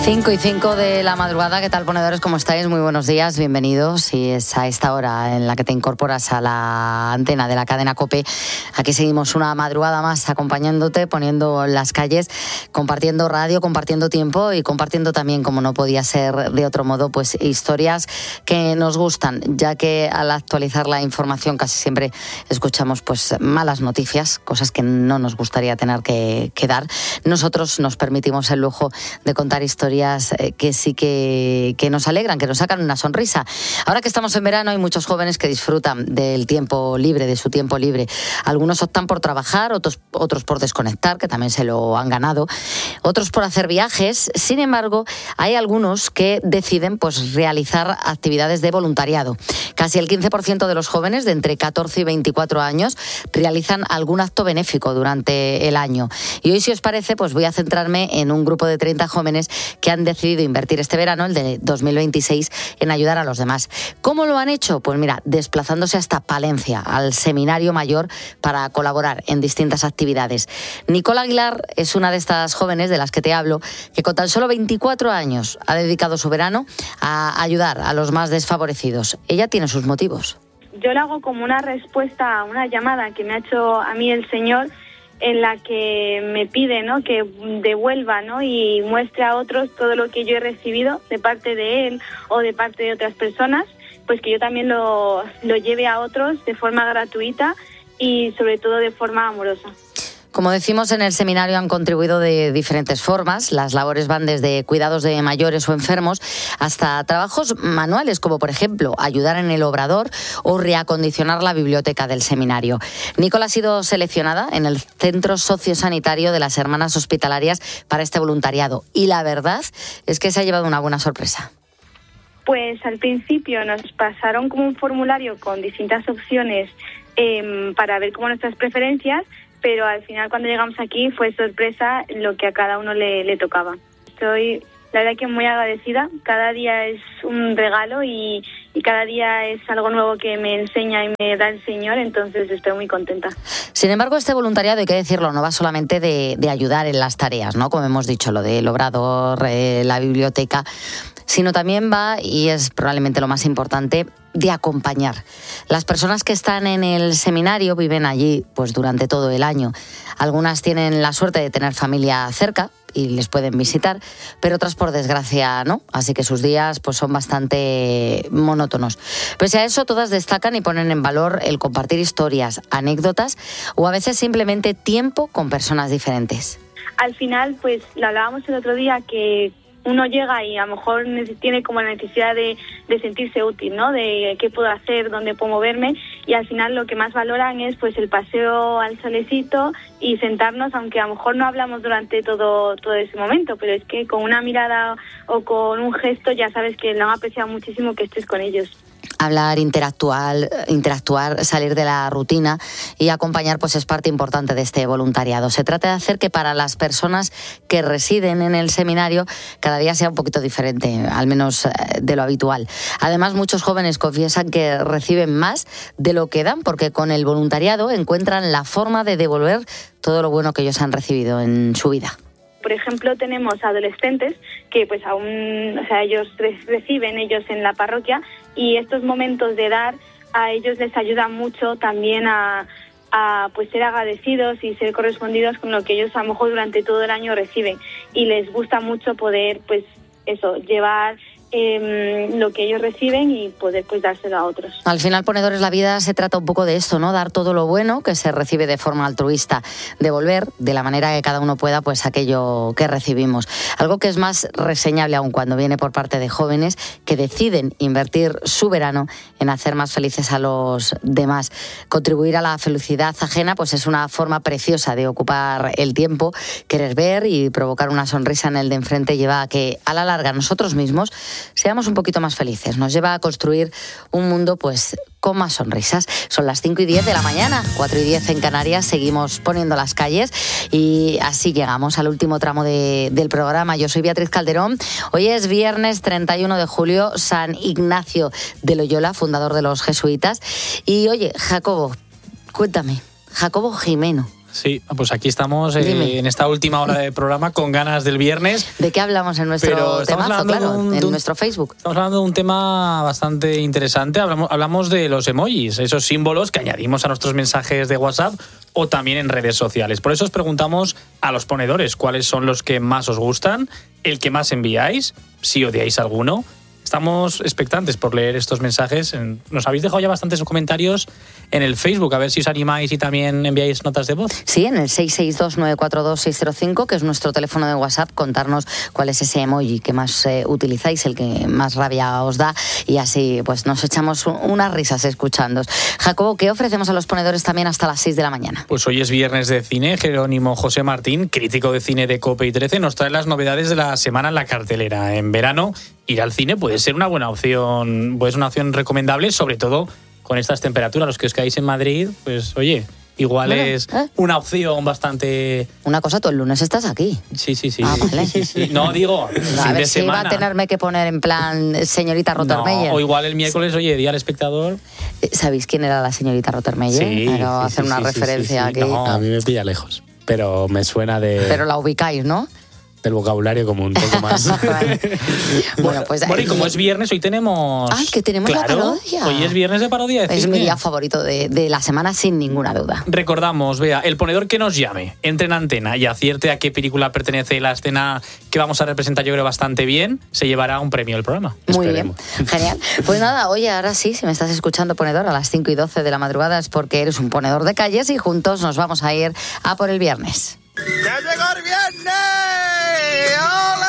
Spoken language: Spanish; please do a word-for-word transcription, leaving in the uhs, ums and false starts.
cinco y cinco de la madrugada, ¿qué tal, ponedores? ¿Cómo estáis? Muy buenos días, bienvenidos. Y es a esta hora en la que te incorporas a la antena de la cadena COPE. Aquí seguimos una madrugada más acompañándote, poniendo las calles, compartiendo radio, compartiendo tiempo y compartiendo también, como no podía ser de otro modo, pues historias que nos gustan, ya que al actualizar la información casi siempre escuchamos pues malas noticias, cosas que no nos gustaría tener que, que dar. Nosotros nos permitimos el lujo de contar historias que sí que, que nos alegran, que nos sacan una sonrisa. Ahora que estamos en verano hay muchos jóvenes que disfrutan del tiempo libre, de su tiempo libre. Algunos optan por trabajar, otros, otros por desconectar, que también se lo han ganado, otros por hacer viajes. Sin embargo, hay algunos que deciden pues realizar actividades de voluntariado. Casi el quince por ciento de los jóvenes de entre catorce y veinticuatro años realizan algún acto benéfico durante el año. Y hoy, si os parece, pues voy a centrarme en un grupo de treinta jóvenes que han decidido invertir este verano, el de dos mil veintiséis, en ayudar a los demás. ¿Cómo lo han hecho? Pues mira, desplazándose hasta Palencia, al Seminario Mayor, para colaborar en distintas actividades. Nicola Aguilar es una de estas jóvenes de las que te hablo, que con tan solo veinticuatro años ha dedicado su verano a ayudar a los más desfavorecidos. Ella tiene sus motivos. Yo lo hago como una respuesta a una llamada que me ha hecho a mí el Señor, en la que me pide, ¿no?, que devuelva, ¿no?, y muestre a otros todo lo que yo he recibido de parte de Él o de parte de otras personas, pues que yo también lo, lo lleve a otros de forma gratuita y sobre todo de forma amorosa. Como decimos, en el seminario han contribuido de diferentes formas. Las labores van desde cuidados de mayores o enfermos hasta trabajos manuales, como por ejemplo ayudar en el obrador o reacondicionar la biblioteca del seminario. Nicola ha sido seleccionada en el Centro Sociosanitario de las Hermanas Hospitalarias para este voluntariado y la verdad es que se ha llevado una buena sorpresa. Pues al principio nos pasaron como un formulario con distintas opciones eh, para ver como nuestras preferencias, pero al final cuando llegamos aquí fue sorpresa lo que a cada uno le, le tocaba. Estoy, la verdad, que muy agradecida. Cada día es un regalo y, y cada día es algo nuevo que me enseña y me da el Señor, entonces estoy muy contenta. Sin embargo, este voluntariado, hay que decirlo, no va solamente de, de ayudar en las tareas, ¿no?, como hemos dicho, lo del obrador, eh, la biblioteca, sino también va, y es probablemente lo más importante, de acompañar. Las personas que están en el seminario viven allí pues durante todo el año. Algunas tienen la suerte de tener familia cerca y les pueden visitar, pero otras, por desgracia, no. Así que sus días pues son bastante monótonos. Pese a eso, todas destacan y ponen en valor el compartir historias, anécdotas o a veces simplemente tiempo con personas diferentes. Al final, pues lo hablábamos el otro día, que uno llega y a lo mejor tiene como la necesidad de, de sentirse útil, ¿no?, de qué puedo hacer, dónde puedo moverme, y al final lo que más valoran es pues el paseo al solecito y sentarnos, aunque a lo mejor no hablamos durante todo, todo ese momento, pero es que con una mirada o con un gesto ya sabes que lo han apreciado muchísimo que estés con ellos. Hablar, interactuar, interactuar, salir de la rutina y acompañar pues es parte importante de este voluntariado. Se trata de hacer que para las personas que residen en el seminario cada día sea un poquito diferente, al menos de lo habitual. Además, muchos jóvenes confiesan que reciben más de lo que dan, porque con el voluntariado encuentran la forma de devolver todo lo bueno que ellos han recibido en su vida. Por ejemplo, tenemos adolescentes que pues aún, o sea, ellos reciben ellos en la parroquia, y estos momentos de dar a ellos les ayudan mucho también a, a pues ser agradecidos y ser correspondidos con lo que ellos a lo mejor durante todo el año reciben, y les gusta mucho poder pues eso, llevar Eh, lo que ellos reciben y poder pues dárselo a otros. Al final, ponedores, la vida se trata un poco de esto, ¿no? Dar todo lo bueno que se recibe de forma altruista, devolver de la manera que cada uno pueda pues aquello que recibimos. Algo que es más reseñable aún cuando viene por parte de jóvenes que deciden invertir su verano en hacer más felices a los demás. Contribuir a la felicidad ajena pues es una forma preciosa de ocupar el tiempo. Querer ver y provocar una sonrisa en el de enfrente lleva a que a la larga nosotros mismos seamos un poquito más felices. Nos lleva a construir un mundo pues con más sonrisas. Son las cinco y diez de la mañana, cuatro y diez en Canarias. Seguimos poniendo las calles y así llegamos al último tramo de, del programa. Yo soy Beatriz Calderón. Hoy es viernes treinta y uno de julio, San Ignacio de Loyola, fundador de los jesuitas. Y oye, Jacobo, cuéntame, Jacobo Jimeno, Sí, pues aquí estamos eh, en esta última hora de programa con ganas del viernes. ¿De qué hablamos en nuestro temazo, claro, un, en un, nuestro Facebook? Estamos hablando de un tema bastante interesante. Hablamos, hablamos de los emojis, esos símbolos que añadimos a nuestros mensajes de WhatsApp o también en redes sociales. Por eso os preguntamos a los ponedores cuáles son los que más os gustan, el que más enviáis, si odiáis alguno. Estamos expectantes por leer estos mensajes. Nos habéis dejado ya bastantes comentarios en el Facebook. A ver si os animáis y también enviáis notas de voz. Sí, en el seis seis dos, nueve cuatro dos, seis cero cinco, que es nuestro teléfono de WhatsApp, contarnos cuál es ese emoji que más eh, utilizáis, el que más rabia os da, y así pues nos echamos unas risas escuchándos. Jacobo, ¿qué ofrecemos a los ponedores también hasta las seis de la mañana? Pues hoy es viernes de cine. Jerónimo José Martín, crítico de cine de COPE y trece, nos trae las novedades de la semana en la cartelera. En verano, ir al cine puede ser una buena opción, pues una opción recomendable, sobre todo con estas temperaturas. Los que os quedáis en Madrid, pues oye, igual bueno, es ¿eh? una opción bastante... Una cosa, tú el lunes estás aquí. Sí, sí, sí. Ah, vale. Sí, sí. No, digo, no, fin a ver de si semana. va a tenerme que poner en plan señorita Rottermeier. No, o igual el miércoles, sí. Oye, día al espectador. ¿Sabéis quién era la señorita Rottermeier? Sí, Quiero sí, hacer sí, una sí, referencia sí, sí, sí. aquí. No, a mí me pilla lejos, pero me suena de... Pero la ubicáis, ¿no? Del vocabulario como un poco más. Bueno, pues... Bueno, y como es viernes, hoy tenemos... ¡Ay, que tenemos claro, la parodia! Hoy es viernes de parodia de Es cine. mi día favorito de, de la semana, sin ninguna duda. Recordamos, vea, el ponedor que nos llame, entre en antena y acierte a qué película pertenece la escena que vamos a representar, yo creo, bastante bien, se llevará un premio del programa. Muy Esperemos. bien, genial. Pues nada, oye, ahora sí, si me estás escuchando, ponedor, a las cinco y doce de la madrugada es porque eres un ponedor de calles y juntos nos vamos a ir a por el viernes. ¡Ya llegó el viernes! ¡Hola!